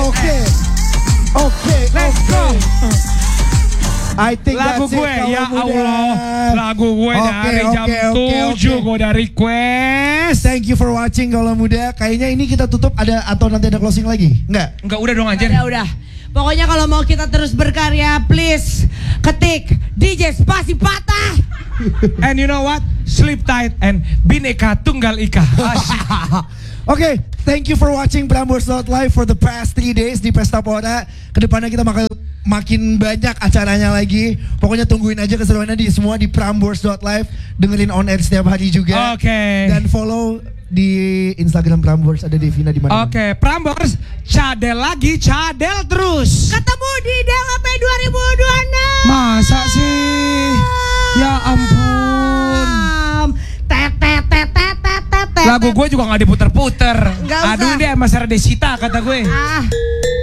Let's go. I think lagu that's gue it, ya muda. Allah. Lagu gue dari jam 7 gue udah request. Thank you for watching kalau muda. Kayaknya ini kita tutup atau nanti ada closing lagi? Enggak udah dong anjir. Udah. Pokoknya kalau mau kita terus berkarya, please ketik DJ Spasi Patah. And you know what? Sleep tight and Bhinneka Tunggal Ika. Oke, thank you for watching Prambors Live for the past 3 days di Pesta Pora. Kedepannya kita makin banyak acaranya lagi. Pokoknya tungguin aja keseruannya semua di Prambors Live. Dengerin on air setiap hari juga. Oke. Dan follow di Instagram Prambors, ada Devina di mana. Oke, Prambors cadel lagi, cadel terus. Ketemu di DLP 2026. Masa sih? Ya ampun. Tet. Lagu gue juga gak diputer-puter. Nggak usah. Aduh, ini Mas Desita kata gue.